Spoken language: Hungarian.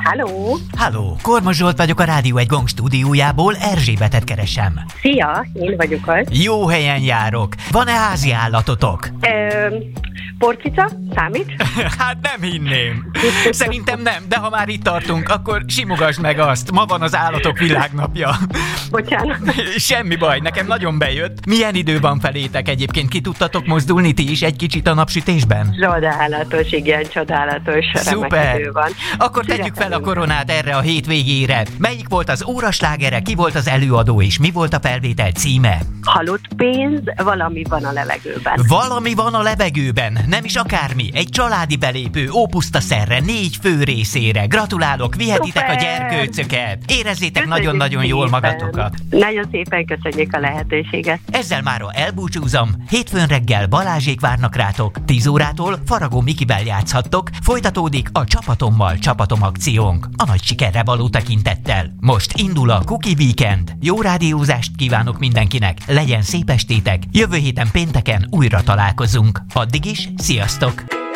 Halló! Halló, Kormos Zsolt vagyok a Rádió 1 Gong stúdiójából, Erzsébetet keresem. Szia, én vagyok az. Jó helyen járok. Van-e házi állatotok? Porcica? Számít? Hát nem hinném. Szerintem nem, de ha már itt tartunk, akkor simogasd meg azt. Ma van az állatok világnapja. Bocsánat. Semmi baj, nekem nagyon bejött. Milyen idő van felétek egyébként? Ki tudtatok mozdulni ti is egy kicsit a napsütésben? Csodálatos, igen, csodálatos. Szuper! Idő van. Akkor tegyük fel a koronát erre a hétvégére. Melyik volt az óraslágere, ki volt az előadó és mi volt a felvétel címe? Halott pénz, valami van a levegőben. Valami van a levegőben, nem is akármi. Egy családi belépő ópusztaszerre 4 fő részére. Gratulálok, vihetitek Szuper! a gyerkőcöket. Érezzétek Köszönjük nagyon-nagyon jól szépen. magatokat. Nagyon szépen köszönjük a lehetőséget. Ezzel mára elbúcsúzom. Hétfőn reggel Balázsék várnak rátok. 10 órától Faragó Mikivel játszhattok. Folytatódik a Csapatommal csapatom akciónk. A nagy sikerre való tekintettel. Most indul a Cookie Weekend. Jó rádiózást kívánok mindenkinek. Legyen szép estétek. Jövő héten pénteken újra találkozunk. Addig is, sziasztok!